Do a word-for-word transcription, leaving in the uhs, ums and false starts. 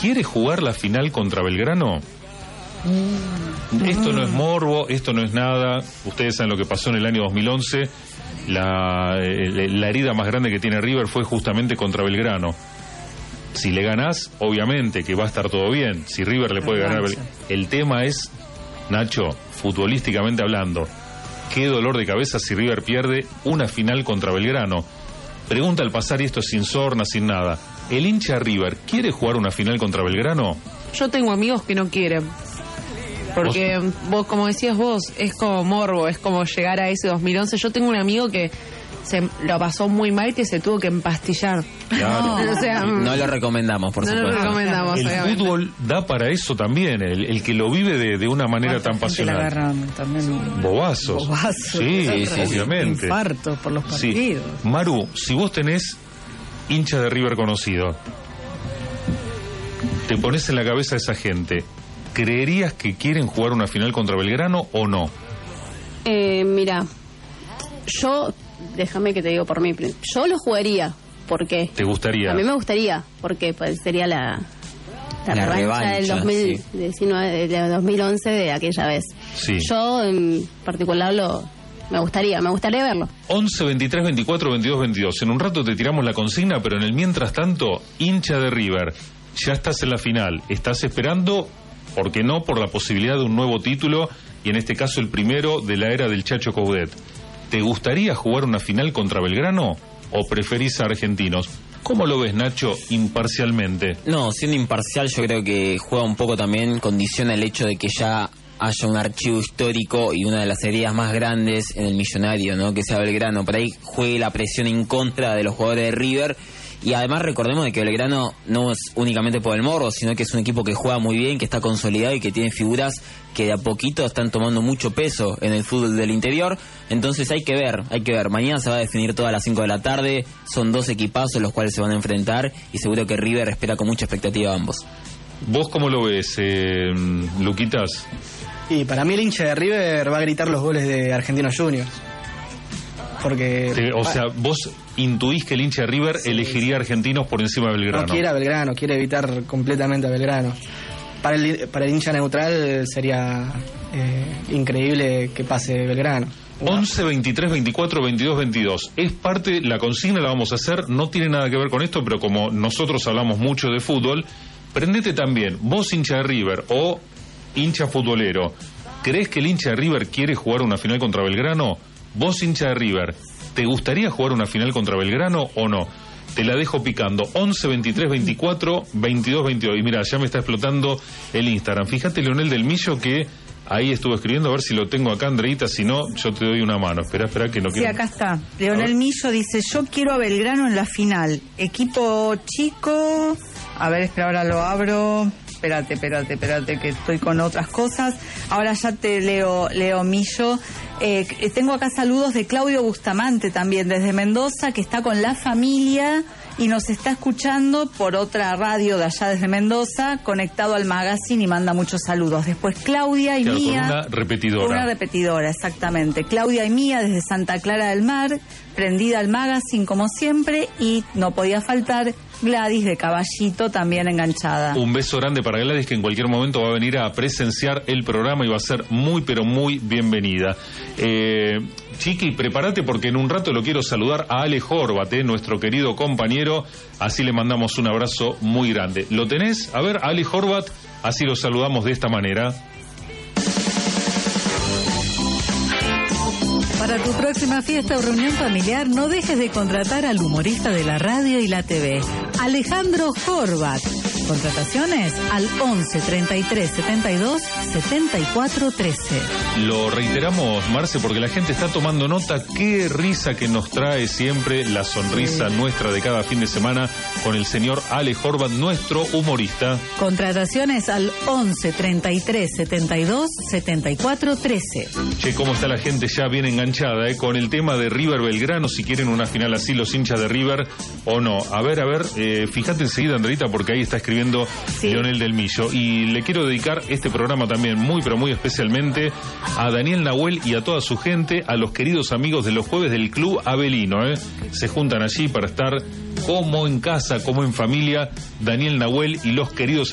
quiere jugar la final contra Belgrano? Mm. Esto no es morbo, esto no es nada. Ustedes saben lo que pasó en el año dos mil once. La, la herida más grande que tiene River fue justamente contra Belgrano. Si le ganás, obviamente que va a estar todo bien. Si River le puede ganar, el tema es, Nacho, futbolísticamente hablando, qué dolor de cabeza si River pierde una final contra Belgrano. Pregunta al pasar, y esto sin sorna, sin nada, ¿el hincha River quiere jugar una final contra Belgrano? Yo tengo amigos que no quieren. Porque ¿Vos? vos, como decías vos, es como morbo, es como llegar a ese dos mil once. Yo tengo un amigo que se lo pasó muy mal, que se tuvo que empastillar. Claro. No, o sea, no lo recomendamos, por no supuesto. No lo recomendamos. El obviamente. fútbol da para eso también, el, el que lo vive de, de una manera tan pasional. La agarran también. Bobazos. Bobazos. Sí, sí, sí, obviamente. Infartos por los partidos. Sí. Maru, si vos tenés hincha de River conocido, te pones en la cabeza a esa gente, ¿creerías que quieren jugar una final contra Belgrano o no? Eh, mira, yo, déjame que te digo por mí, yo lo jugaría. ¿Por qué? ¿Te gustaría? A mí me gustaría, porque pues, sería la, la, la revancha, revancha del dos mil diecinueve, sí. de dos mil once de aquella vez. Sí. Yo en particular lo me gustaría, me gustaría verlo. once, veintitrés, veinticuatro, veintidós, veintidós. En un rato te tiramos la consigna, pero en el mientras tanto, hincha de River, ya estás en la final, estás esperando, ¿por qué no?, por la posibilidad de un nuevo título, y en este caso el primero de la era del Chacho Coudet. ¿Te gustaría jugar una final contra Belgrano o preferís a Argentinos? ¿Cómo lo ves, Nacho, imparcialmente? No, siendo imparcial, yo creo que juega un poco también, condiciona el hecho de que ya haya un archivo histórico y una de las heridas más grandes en el millonario, ¿no?, que sea Belgrano. Por ahí juegue la presión en contra de los jugadores de River. Y además recordemos de que Belgrano no es únicamente por el morro, sino que es un equipo que juega muy bien, que está consolidado y que tiene figuras que de a poquito están tomando mucho peso en el fútbol del interior. Entonces hay que ver, hay que ver. Mañana se va a definir todas las cinco de la tarde. Son dos equipazos los cuales se van a enfrentar y seguro que River espera con mucha expectativa a ambos. ¿Vos cómo lo ves, eh, Luquitas? Y para mí el hincha de River va a gritar los goles de Argentinos Juniors. Porque... Te, o sea, vos intuís que el hincha de River sí, elegiría a Argentinos por encima de Belgrano. No quiere a Belgrano, quiere evitar completamente a Belgrano. Para el, para el hincha neutral sería eh, increíble que pase Belgrano. once, veintitrés, veinticuatro, veintidós, veintidós. Es parte, la consigna la vamos a hacer, no tiene nada que ver con esto, pero como nosotros hablamos mucho de fútbol, prendete también, vos hincha de River o hincha futbolero, ¿crees que el hincha de River quiere jugar una final contra Belgrano? Vos hincha de River, ¿te gustaría jugar una final contra Belgrano o no? Te la dejo picando, once, veintitrés, veinticuatro, veintidós, veintidós. Y mira, ya me está explotando el Instagram. Fíjate, Leonel del Millo, que ahí estuvo escribiendo, a ver si lo tengo acá, Andreita, si no, yo te doy una mano. Espera, espera, que no quiero... Sí, acá está. Leonel Millo dice, yo quiero a Belgrano en la final. Equipo chico... A ver, es que ahora lo abro... Espérate, espérate, espérate, que estoy con otras cosas. Ahora ya te leo, Leo Millo. Eh, tengo acá saludos de Claudio Bustamante también, desde Mendoza, que está con la familia y nos está escuchando por otra radio de allá desde Mendoza, conectado al magazine y manda muchos saludos. Después Claudia y claro, Mía. Con una repetidora. Una repetidora, exactamente. Claudia y Mía desde Santa Clara del Mar, prendida al magazine como siempre, y no podía faltar Gladys de Caballito, también enganchada. Un beso grande para Gladys, que en cualquier momento va a venir a presenciar el programa y va a ser muy, pero muy bienvenida. Eh, Chiqui, prepárate porque en un rato lo quiero saludar a Ale Horvat, eh, nuestro querido compañero, así le mandamos un abrazo muy grande. ¿Lo tenés? A ver, Ale Horvat, así lo saludamos de esta manera. Para tu próxima fiesta o reunión familiar, no dejes de contratar al humorista de la radio y la T V, Alejandro Horvat. Contrataciones al once, treinta y tres, setenta y dos, setenta y cuatro, trece. Lo reiteramos, Marce, porque la gente está tomando nota. Qué risa que nos trae siempre la sonrisa sí. nuestra de cada fin de semana con el señor Ale Horvat, nuestro humorista. Contrataciones al once, treinta y tres, setenta y dos, setenta y cuatro, trece. Che, cómo está la gente ya bien enganchada, ¿eh? Con el tema de River Belgrano, si quieren una final así los hinchas de River o no. A ver, a ver, eh, fíjate enseguida, Andreita, porque ahí está escribiendo sí. Leonel del Millo. Y le quiero dedicar este programa también muy, pero muy especialmente a Daniel Nahuel y a toda su gente, a los queridos amigos de los jueves del Club Avelino, ¿eh? Se juntan allí para estar como en casa, como en familia, Daniel Nahuel y los queridos